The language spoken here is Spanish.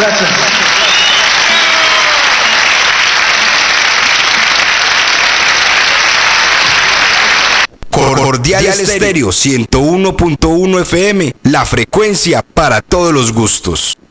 Gracias. Cordial Estéreo 101.1 FM, la frecuencia para todos los gustos.